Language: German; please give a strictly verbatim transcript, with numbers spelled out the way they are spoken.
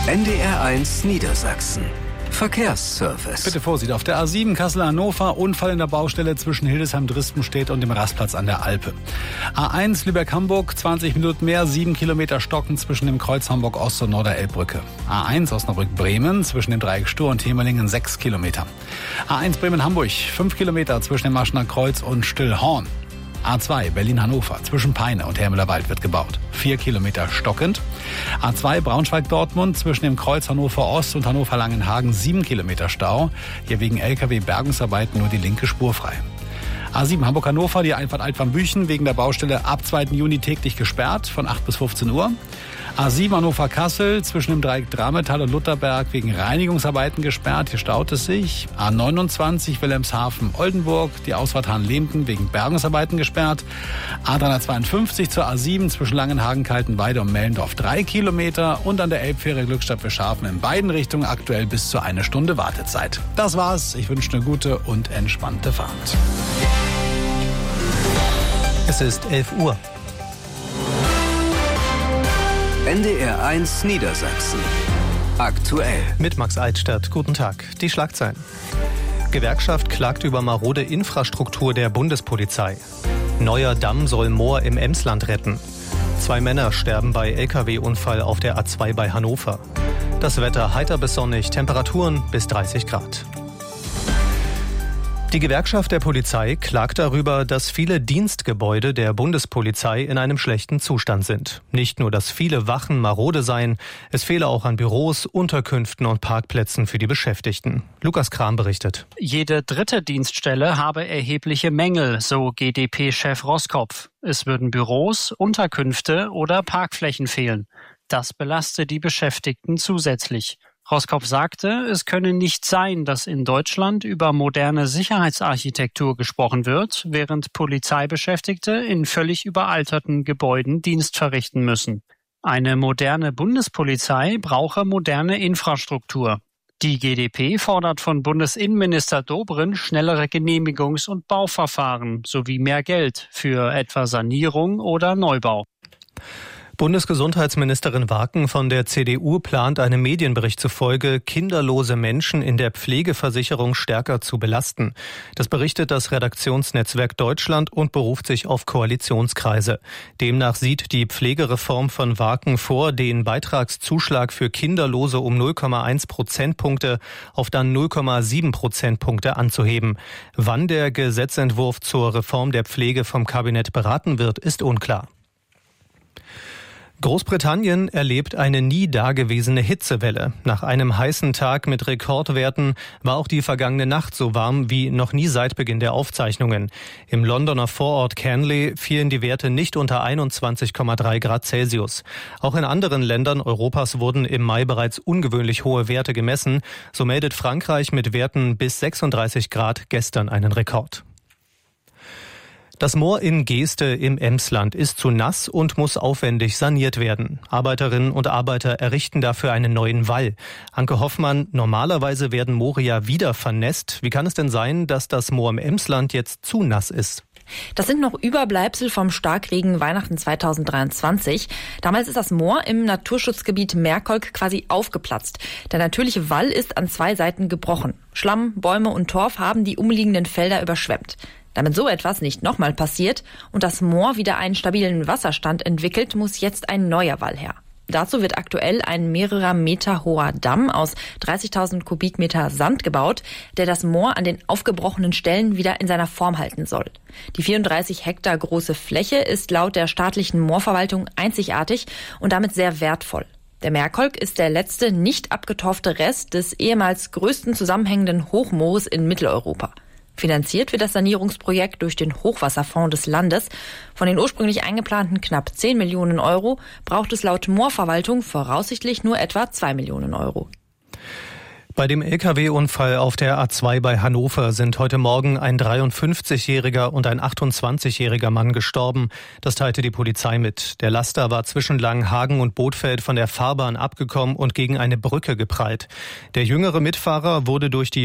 N D R eins Niedersachsen. Verkehrsservice. Bitte Vorsicht, auf der A sieben Kassel-Hannover, Unfall in der Baustelle zwischen Hildesheim-Dristenstedt und dem Rastplatz an der Alpe. A eins Lübeck-Hamburg, zwanzig Minuten mehr, sieben Kilometer Stocken zwischen dem Kreuz Hamburg-Ost und Norderelbbrücke. A eins Osnabrück-Bremen, zwischen dem Dreieck Stur und Hemelingen, sechs Kilometer. A eins Bremen-Hamburg, fünf Kilometer zwischen dem Maschener Kreuz und Stillhorn. A zwei Berlin-Hannover, zwischen Peine und Hermelerwald wird gebaut. Vier Kilometer stockend. A zwei Braunschweig-Dortmund, zwischen dem Kreuz Hannover-Ost und Hannover-Langenhagen, sieben Kilometer Stau. Hier wegen L K W-Bergungsarbeiten nur die linke Spur frei. A sieben Hamburg-Hannover, die Einfahrt Altwarmbüchen, wegen der Baustelle ab zweiten Juni täglich gesperrt, von acht bis fünfzehn Uhr. A sieben Hannover-Kassel, zwischen dem Dreieck Drametal und Lutherberg, wegen Reinigungsarbeiten gesperrt, hier staut es sich. A neunundzwanzig Wilhelmshaven-Oldenburg, die Ausfahrt Hahn-Lehmten, wegen Bergungsarbeiten gesperrt. A dreihundertzweiundfünfzig zur A sieben, zwischen Langenhagen, Kaltenweide und Mellendorf, drei Kilometer. Und an der Elbfähre Glückstadt für Schafen in beiden Richtungen aktuell bis zu eine Stunde Wartezeit. Das war's, ich wünsche eine gute und entspannte Fahrt. Es ist elf Uhr. N D R eins Niedersachsen. Aktuell. Mit Max Eitstadt. Guten Tag. Die Schlagzeilen. Gewerkschaft klagt über marode Infrastruktur der Bundespolizei. Neuer Damm soll Moor im Emsland retten. Zwei Männer sterben bei L K W-Unfall auf der A zwei bei Hannover. Das Wetter heiter bis sonnig, Temperaturen bis dreißig Grad. Die Gewerkschaft der Polizei klagt darüber, dass viele Dienstgebäude der Bundespolizei in einem schlechten Zustand sind. Nicht nur, dass viele Wachen marode seien, es fehle auch an Büros, Unterkünften und Parkplätzen für die Beschäftigten. Lukas Kram berichtet. Jede dritte Dienststelle habe erhebliche Mängel, so G D P-Chef Roskopf. Es würden Büros, Unterkünfte oder Parkflächen fehlen. Das belaste die Beschäftigten zusätzlich. Roskopf sagte, es könne nicht sein, dass in Deutschland über moderne Sicherheitsarchitektur gesprochen wird, während Polizeibeschäftigte in völlig überalterten Gebäuden Dienst verrichten müssen. Eine moderne Bundespolizei brauche moderne Infrastruktur. Die G D P fordert von Bundesinnenminister Dobrindt schnellere Genehmigungs- und Bauverfahren sowie mehr Geld für etwa Sanierung oder Neubau. Bundesgesundheitsministerin Waken von der C D U plant einem Medienbericht zufolge, kinderlose Menschen in der Pflegeversicherung stärker zu belasten. Das berichtet das Redaktionsnetzwerk Deutschland und beruft sich auf Koalitionskreise. Demnach sieht die Pflegereform von Waken vor, den Beitragszuschlag für Kinderlose um null Komma eins Prozentpunkte auf dann null Komma sieben Prozentpunkte anzuheben. Wann der Gesetzentwurf zur Reform der Pflege vom Kabinett beraten wird, ist unklar. Großbritannien erlebt eine nie dagewesene Hitzewelle. Nach einem heißen Tag mit Rekordwerten war auch die vergangene Nacht so warm wie noch nie seit Beginn der Aufzeichnungen. Im Londoner Vorort Canley fielen die Werte nicht unter einundzwanzig Komma drei Grad Celsius. Auch in anderen Ländern Europas wurden im Mai bereits ungewöhnlich hohe Werte gemessen. So meldet Frankreich mit Werten bis sechsunddreißig Grad gestern einen Rekord. Das Moor in Geeste im Emsland ist zu nass und muss aufwendig saniert werden. Arbeiterinnen und Arbeiter errichten dafür einen neuen Wall. Anke Hoffmann, normalerweise werden Moore ja wieder vernässt. Wie kann es denn sein, dass das Moor im Emsland jetzt zu nass ist? Das sind noch Überbleibsel vom Starkregen Weihnachten zweitausenddreiundzwanzig. Damals ist das Moor im Naturschutzgebiet Merkolk quasi aufgeplatzt. Der natürliche Wall ist an zwei Seiten gebrochen. Schlamm, Bäume und Torf haben die umliegenden Felder überschwemmt. Damit so etwas nicht nochmal passiert und das Moor wieder einen stabilen Wasserstand entwickelt, muss jetzt ein neuer Wall her. Dazu wird aktuell ein mehrerer Meter hoher Damm aus dreißigtausend Kubikmeter Sand gebaut, der das Moor an den aufgebrochenen Stellen wieder in seiner Form halten soll. Die vierunddreißig Hektar große Fläche ist laut der staatlichen Moorverwaltung einzigartig und damit sehr wertvoll. Der Merkolk ist der letzte nicht abgetorfte Rest des ehemals größten zusammenhängenden Hochmoores in Mitteleuropa. Finanziert wird das Sanierungsprojekt durch den Hochwasserfonds des Landes. Von den ursprünglich eingeplanten knapp zehn Millionen Euro braucht es laut Moorverwaltung voraussichtlich nur etwa zwei Millionen Euro. Bei dem L K W-Unfall auf der A zwei bei Hannover sind heute Morgen ein dreiundfünfzigjähriger und ein achtundzwanzigjähriger Mann gestorben. Das teilte die Polizei mit. Der Laster war zwischen Langenhagen und Bothfeld von der Fahrbahn abgekommen und gegen eine Brücke geprallt. Der jüngere Mitfahrer wurde durch die